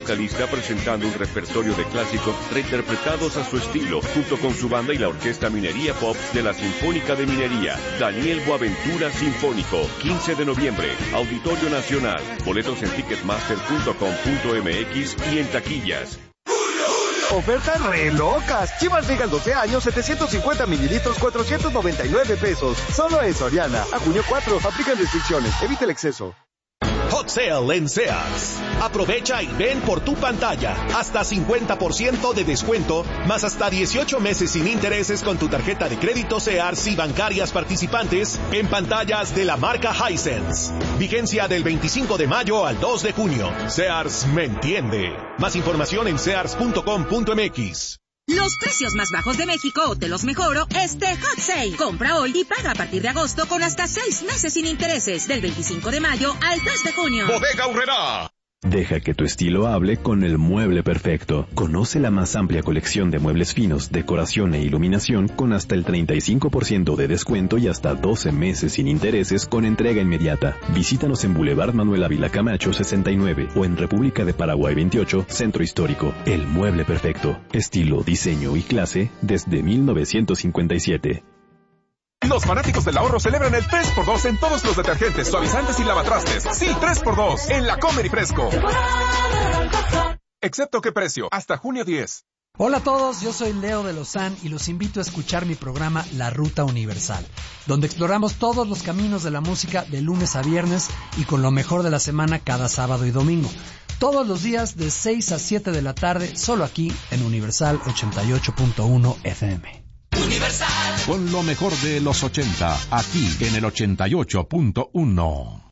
vocalista presentando un repertorio de clásicos reinterpretados a su estilo, junto con su banda y la Orquesta Minería Pop de la Sinfónica de Minería. Daniel Boaventura Sinfónico, 15 de noviembre, Auditorio Nacional. Boletos en ticketmaster.com.mx y en taquillas. Ofertas re locas. Chivas Liga 12 años, 750 mililitros, 499 pesos. Solo en Soriana. A junio 4. Aplican restricciones. Evita el exceso. Hot Sale en Sears. Aprovecha y ven por tu pantalla. Hasta 50% de descuento, más hasta 18 meses sin intereses con tu tarjeta de crédito Sears y bancarias participantes en pantallas de la marca Hisense. Vigencia del 25 de mayo al 2 de junio. Sears me entiende. Más información en sears.com.mx. Los precios más bajos de México te los mejoro Hot Sale. Compra hoy y paga a partir de agosto con hasta 6 meses sin intereses. Del 25 de mayo al 2 de junio. Bodega Aurrerá. Deja que tu estilo hable con el mueble perfecto. Conoce la más amplia colección de muebles finos, decoración e iluminación con hasta el 35% de descuento y hasta 12 meses sin intereses con entrega inmediata. Visítanos en Boulevard Manuel Ávila Camacho 69 o en República de Paraguay 28, Centro Histórico. El mueble perfecto. Estilo, diseño y clase desde 1957. Los fanáticos del ahorro celebran el 3x2 en todos los detergentes, suavizantes y lavatrastes. Sí, 3x2 en La Comer y Fresco. Excepto qué precio, hasta junio 10. Hola a todos, yo soy Leo de Lozán y los invito a escuchar mi programa La Ruta Universal, donde exploramos todos los caminos de la música de lunes a viernes y con lo mejor de la semana cada sábado y domingo. Todos los días de 6 a 7 de la tarde, solo aquí en Universal 88.1 FM. Universal. Con lo mejor de los 80, aquí en el 88.1.